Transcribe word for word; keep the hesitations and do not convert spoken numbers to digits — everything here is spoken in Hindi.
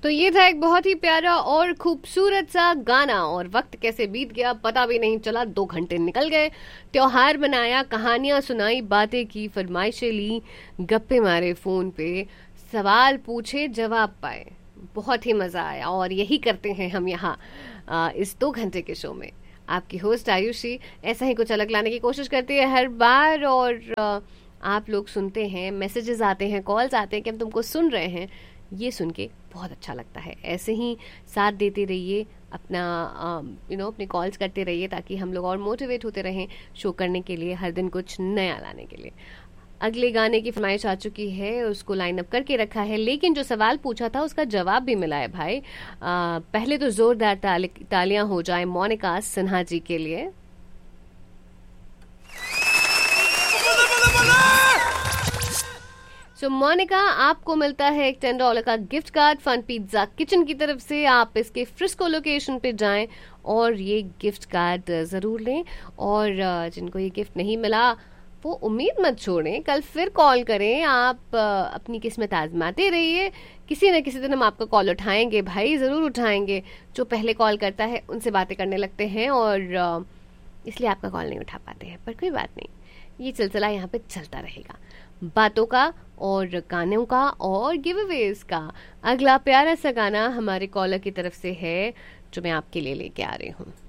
तो ये था एक बहुत ही प्यारा और खूबसूरत सा गाना, और वक्त कैसे बीत गया पता भी नहीं चला। दो घंटे निकल गए, त्योहार मनाया, कहानियां सुनाई, बातें की, फरमाइशें ली, गप्पे मारे फोन पे, सवाल पूछे, जवाब पाए। बहुत ही मजा आया और यही करते हैं हम यहाँ आ, इस दो घंटे के शो में। आपकी होस्ट आयुषी ऐसा ही कुछ अलग लाने की कोशिश करती है हर बार, और आ, आप लोग सुनते हैं, मैसेजेस आते हैं, कॉल्स आते हैं कि हम तुमको सुन रहे हैं। ये सुन के बहुत अच्छा लगता है। ऐसे ही साथ देते रहिए, अपना यू नो अपने कॉल्स करते रहिए, ताकि हम लोग और मोटिवेट होते रहें शो करने के लिए, हर दिन कुछ नया लाने के लिए। अगले गाने की फरमाइश आ चुकी है, उसको लाइन अप करके रखा है, लेकिन जो सवाल पूछा था उसका जवाब भी मिला है भाई। आ, पहले तो जोरदार ताली, तालियां हो जाए मोनिका सिन्हा जी के लिए। सो so, मोनिका, आपको मिलता है एक टेन डॉलर का gift card fun pizza kitchen की तरफ से। आप इसके फ्रिस्को लोकेशन पे जाएं और ये गिफ्ट कार्ड ज़रूर लें। और जिनको ये गिफ्ट नहीं मिला वो उम्मीद मत छोड़ें, कल फिर कॉल करें। आप अपनी किस्मत आजमाते रहिए, किसी न किसी दिन हम आपका कॉल उठाएंगे भाई, ज़रूर उठाएंगे। जो पहले कॉल करता है उनसे बातें करने लगते हैं और इसलिए आपका कॉल नहीं उठा पाते हैं, पर कोई बात नहीं, ये सिलसिला यहाँ पे चलता रहेगा, बातों का और गानों का और गिव अवेज का। अगला प्यारा सा गाना हमारे कॉलर की तरफ से है जो मैं आपके लिए लेके आ रही हूँ।